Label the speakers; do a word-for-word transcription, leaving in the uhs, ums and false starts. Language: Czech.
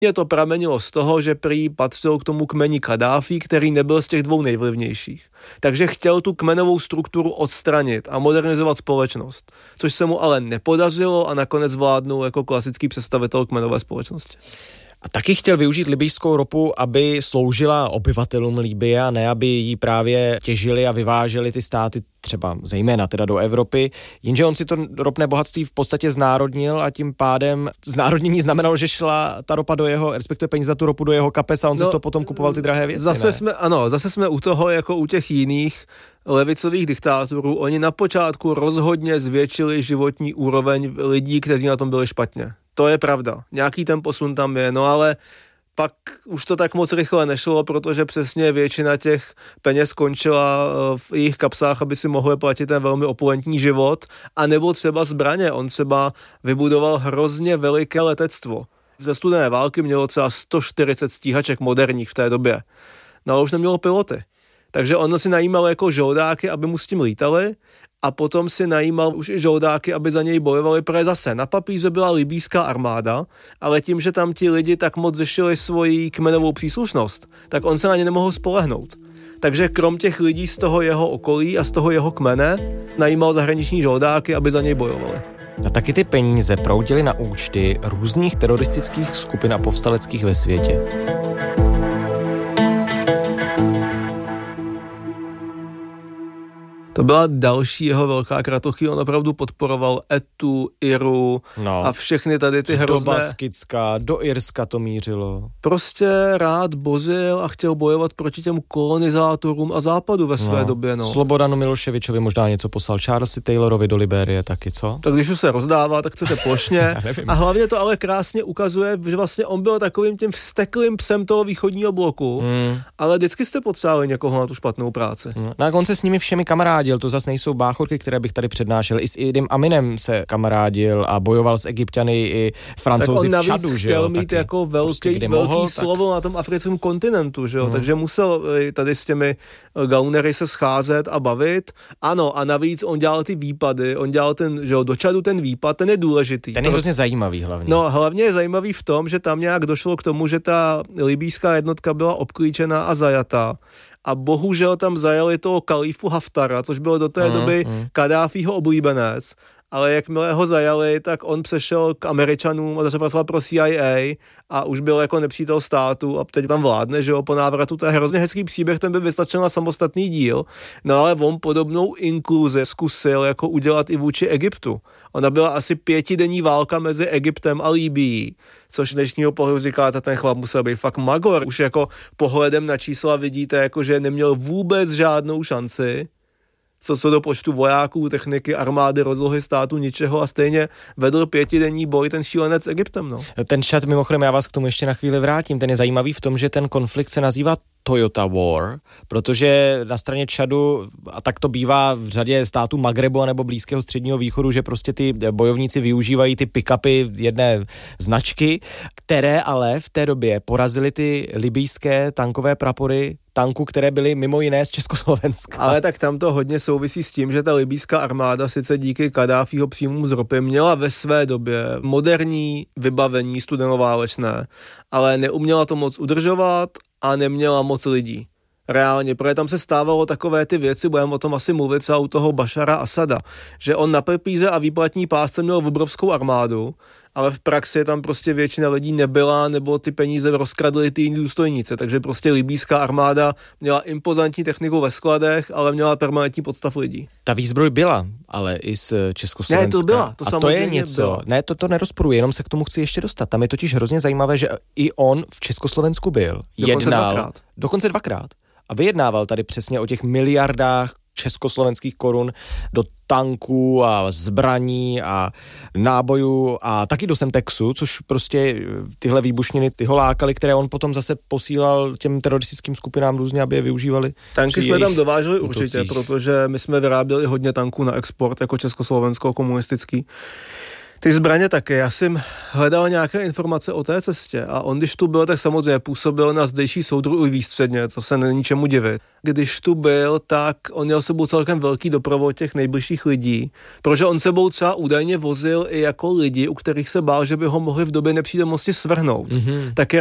Speaker 1: Je to pramenilo z toho, že prý patřil k tomu kmeni Kaddáfí, který nebyl z těch dvou nejvlivnějších. Takže chtěl tu kmenovou strukturu odstranit a modernizovat společnost, což se mu ale nepodařilo a nakonec vládnul jako klasický představitel kmenové společnosti.
Speaker 2: A taky chtěl využít libyjskou ropu, aby sloužila obyvatelům Libye a ne, aby ji právě těžili a vyváželi ty státy třeba zejména teda do Evropy, jenže on si to ropné bohatství v podstatě znárodnil a tím pádem znárodnění znamenalo, že šla ta ropa do jeho, respektive peníze za tu ropu do jeho kapes a on no, si z toho potom kupoval ty drahé věci.
Speaker 1: Zase
Speaker 2: ne?
Speaker 1: jsme, ano, zase jsme u toho, jako u těch jiných levicových diktátorů, oni na počátku rozhodně zvětšili životní úroveň lidí, kteří na tom byli špatně. To je pravda. Nějaký ten posun tam je, no ale pak už to tak moc rychle nešlo, protože přesně většina těch peněz skončila v jejich kapsách, aby si mohli platit ten velmi opulentní život, a nebo třeba zbraně. On třeba vybudoval hrozně veliké letectvo. Ze studené války mělo třeba sto čtyřicet stíhaček moderních v té době. No ale už nemělo piloty. Takže on si najímal jako žoldáky, aby mu s tím lítali, a potom si najímal už i žoldáky, aby za něj bojovali, protože zase na papíře byla libýská armáda, ale tím, že tam ti lidi tak moc řešili svoji kmenovou příslušnost, tak on se na ně nemohl spolehnout. Takže krom těch lidí z toho jeho okolí a z toho jeho kmene najímal zahraniční žoldáky, aby za něj bojovali.
Speaker 2: A taky ty peníze proudily na účty různých teroristických skupin a povstaleckých ve světě.
Speaker 1: To byla další jeho velká kratochý, on opravdu podporoval Etu, Iru no. a všechny tady ty hrozné...
Speaker 2: Do Baskicka, do Irska to mířilo.
Speaker 1: Prostě rád bozil a chtěl bojovat proti těm kolonizátorům a západu ve své
Speaker 2: no.
Speaker 1: době. No.
Speaker 2: Slobodanu Miloševičovi možná něco poslal, Charlesi Taylorovi do Libérie taky, co?
Speaker 1: Tak když už se rozdává, tak chcete plošně. A hlavně to ale krásně ukazuje, že vlastně on byl takovým tím vzteklým psem toho východního bloku, hmm. ale vždycky jste potřebovali někoho na tu špatnou práci.
Speaker 2: No. No a on se s nimi všemi kamarádil. To zase nejsou báchorky, které bych tady přednášel. I s Idim Aminem se kamarádil a bojoval s Egypťany i Francouzi v Čadu, že jo?
Speaker 1: Chtěl mít taky. Jako velký, prostě, velký mohl, slovo tak... na tom africkém kontinentu, že jo? Hmm. Takže musel tady s těmi gaunery se scházet a bavit. Ano, a navíc on dělal ty výpady, on dělal ten, že jo, do Čadu ten výpad, ten je důležitý.
Speaker 2: Ten je hrozně zajímavý hlavně.
Speaker 1: No, hlavně je zajímavý v tom, že tam nějak došlo k tomu, že ta libýská jednotka byla obklíčená a zajatá. A bohužel tam zajali toho kalífu Haftara, což byl do té mm, doby mm. Kaddáfího oblíbenec, ale jakmile ho zajali, tak on přešel k Američanům a začal pracovat pro C I A a už byl jako nepřítel státu a teď tam vládne, že jo, po návratu. To je hrozně hezký příběh, ten by vystačil na samostatný díl, no ale on podobnou inkluzi zkusil jako udělat i vůči Egyptu. Ona byla asi pětidenní válka mezi Egyptem a Libyí, což dnešního pohledu říkáte, ten chlap musel být fakt magor. Už jako pohledem na čísla vidíte, jako že neměl vůbec žádnou šanci, co co do počtu vojáků, techniky, armády, rozlohy státu, ničeho, a stejně vedl pětidenní boj ten šílenec s Egyptem. No.
Speaker 2: Ten Čad, mimochodem, já vás k tomu ještě na chvíli vrátím, ten je zajímavý v tom, že ten konflikt se nazývá Toyota War, protože na straně Čadu, a tak to bývá v řadě států Magrebu nebo Blízkého středního východu, že prostě ty bojovníci využívají ty pick-upy jedné značky, které ale v té době porazily ty libýské tankové prapory tanků, které byly mimo jiné z Československa.
Speaker 1: Ale tak tam to hodně souvisí s tím, že ta libýská armáda sice díky Kaddáfího příjmům z ropy měla ve své době moderní vybavení studenoválečné, ale neuměla to moc udržovat a neměla moc lidí. Reálně, protože tam se stávalo takové ty věci, budeme o tom asi mluvit třeba u toho Bašara Asada, že on na papíře a výplatní pásce měl obrovskou armádu, ale v praxi tam prostě většina lidí nebyla, nebo ty peníze rozkradly ty jiní důstojníci, takže prostě libýská armáda měla impozantní techniku ve skladech, ale měla permanentní podstav lidí.
Speaker 2: Ta výzbroj byla, ale i z Československa.
Speaker 1: Ne, to byla, to
Speaker 2: a to je něco,
Speaker 1: byla.
Speaker 2: Ne, to to nerozporuje, jenom se k tomu chci ještě dostat. Tam je totiž hrozně zajímavé, že i on v Československu byl,
Speaker 1: dokonce
Speaker 2: jednal,
Speaker 1: dvakrát.
Speaker 2: dokonce dvakrát, a vyjednával tady přesně o těch miliardách československých korun do tanků a zbraní a nábojů a taky do Semtexu, což prostě tyhle výbušniny, ty ho lákaly, které on potom zase posílal těm teroristickým skupinám různě, aby je využívali.
Speaker 1: Tanky jsme tam dováželi určitě, útocích. Protože my jsme vyráběli hodně tanků na export, jako Československo komunistický. Ty zbraně také. Já jsem hledal nějaké informace o té cestě a on, když tu byl, tak samozřejmě působil na zdejší soudruh i výstředně, to se není čemu divit. Když tu byl, tak on měl sebou celkem velký doprovod těch nejbližších lidí, protože on sebou třeba údajně vozil i jako lidi, u kterých se bál, že by ho mohli v době nepřítomnosti svrhnout. Mm-hmm. Tak je